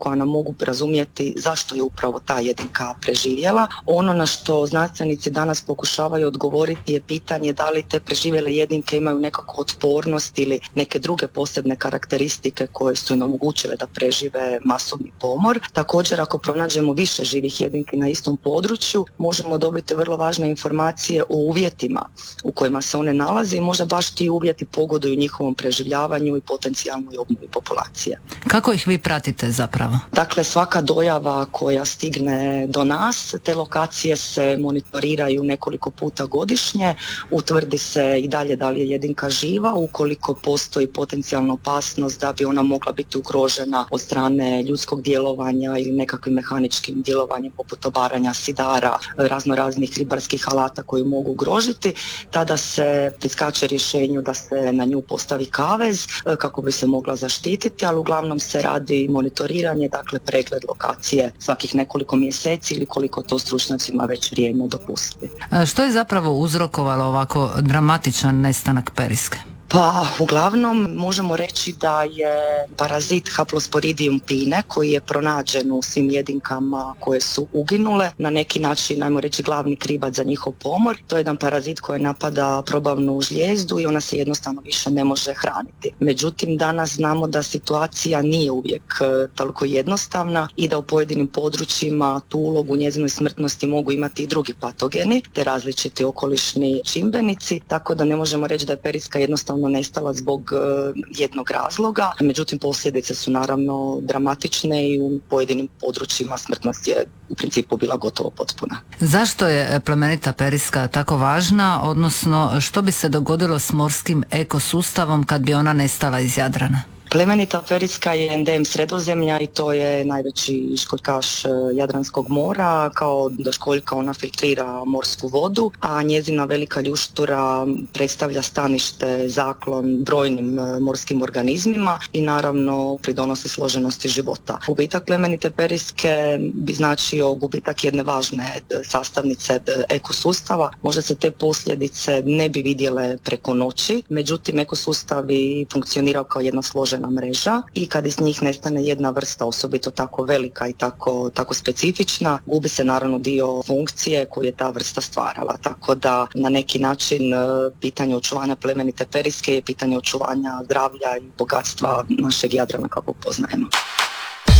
koja nam mogu razumjeti zašto je upravo ta jedinka preživjela. Ono na što znanstvenici danas pokušavaju odgovoriti je pitanje da li te preživjele jedinke imaju nekakvu otpornost ili neke druge posebne karakteristike koje su im omogućile da prežive masovni pomor. Također, ako pronađemo više živih jedinki na istom području, možemo dobiti vrlo važne informacije o uvjetima u kojima se one nalaze i možda baš ti uvjeti pogoduju njihovom preživljavanju i potencijalnoj obnovi populacije. Kako ih vi pratite zapravo? Dakle, svaka dojava koja stigne do nas, te lokacije se monitoriraju nekoliko puta godišnje, utvrdi se i dalje da li je jedinka živa, ukoliko postoji potencijalna opasnost da bi ona mogla biti ugrožena od strane ljudskog djelovanja ili nekakvim mehaničkim djelovanjem poput obaranja sidara, razno raznih ribarskih alata koji mogu ugrožiti, tada se priskače rješenju da se na nju postavi kavez kako bi se mogla zaštititi, ali uglavnom se radi monitoriranje, dakle pregled lokacije svakih nekoliko mjeseci ili koliko to stručnjacima već vrijeme dopusti. Što je zapravo uzrokovalo ovako dramatičan nestanak periske? Pa, uglavnom možemo reći da je parazit Haplosporidium pine koji je pronađen u svim jedinkama koje su uginule, na neki način, ajmo reći, glavni krivac za njihov pomor. To je jedan parazit koji napada probavnu žlijezdu i ona se jednostavno više ne može hraniti. Međutim, danas znamo da situacija nije uvijek toliko jednostavna i da u pojedinim područjima tu ulogu u njezinoj smrtnosti mogu imati i drugi patogeni, te različiti okolišni čimbenici, tako da ne možemo reći da je periska jednostavno nestala zbog jednog razloga, međutim posljedice su naravno dramatične i u pojedinim područjima smrtnost je u principu bila gotovo potpuna. Zašto je plemenita periska tako važna, odnosno što bi se dogodilo s morskim ekosustavom kad bi ona nestala iz Jadrana? Plemenita periska je endem Sredozemlja i to je najveći školjkaš Jadranskog mora. Kao da školjka ona filtrira morsku vodu, a njezina velika ljuštura predstavlja stanište, zaklon brojnim morskim organizmima i naravno pridonosi složenosti života. Gubitak plemenite periske bi značio gubitak jedne važne sastavnice ekosustava. Možda se te posljedice ne bi vidjele preko noći, međutim ekosustav bi funkcionirao kao jedna složena mreža i kad iz njih nestane jedna vrsta, osobito tako velika i tako specifična, gubi se naravno dio funkcije koju je ta vrsta stvarala. Tako da na neki način pitanje očuvanja plemenite periske je pitanje očuvanja zdravlja i bogatstva našeg Jadrana kako poznajemo.